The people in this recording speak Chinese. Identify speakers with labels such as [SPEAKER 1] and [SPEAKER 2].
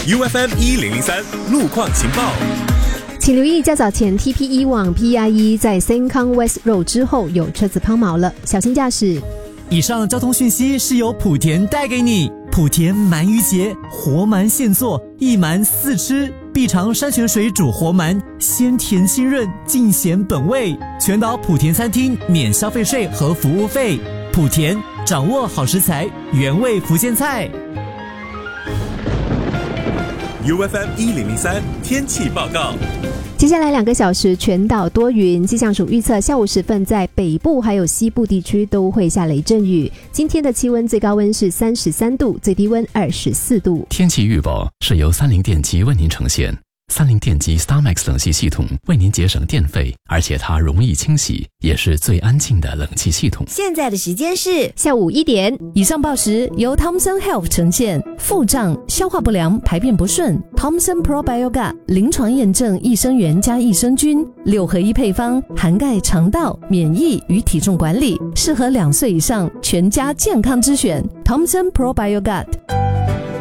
[SPEAKER 1] UFM1003 路况情报。
[SPEAKER 2] 请留意较早前 TP1 往 PR1 在 Sengkang West Road 之后有车子抛锚了，小心驾驶。
[SPEAKER 3] 以上交通讯息是由莆田带给你。莆田鳗鱼节，活鳗现做，一鳗四吃，必尝山泉水煮活鳗，鲜甜清润，尽显本味。全岛莆田餐厅免消费税和服务费。莆田掌握好食材，原味福建菜。
[SPEAKER 1] UFM1003 天气报告。
[SPEAKER 2] 接下来2个小时全岛多云，气象署预测下午时分在北部还有西部地区都会下雷阵雨。今天的气温最高温是33度，最低温24度。
[SPEAKER 4] 天气预报是由三菱电机为您呈现。三菱电机 StarMax 冷气系统为您节省电费，而且它容易清洗，也是最安静的冷气系统。
[SPEAKER 5] 现在的时间是
[SPEAKER 2] 下午1点。
[SPEAKER 6] 以上报时由 Thomson Health 呈现。腹胀、消化不良、排便不顺 Thomson Probiogat 临床验证益生元加益生菌6合1配方，涵盖肠道、免疫与体重管理，适合2岁以上全家健康之选 Thomson Probiogat。